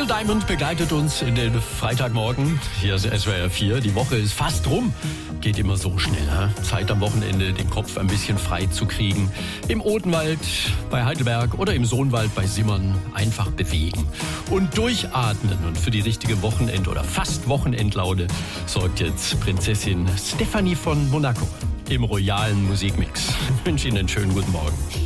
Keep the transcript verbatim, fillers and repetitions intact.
Neil Diamond begleitet uns in den Freitagmorgen. Hier ist S W R vier. Die Woche ist fast rum. Geht immer so schnell. He? Zeit am Wochenende, den Kopf ein bisschen frei zu kriegen. Im Odenwald bei Heidelberg oder im Sohnwald bei Simmern einfach bewegen und durchatmen. Und für die richtige Wochenend- oder fast Wochenendlaune sorgt jetzt Prinzessin Stephanie von Monaco im royalen Musikmix. Ich wünsche Ihnen einen schönen guten Morgen.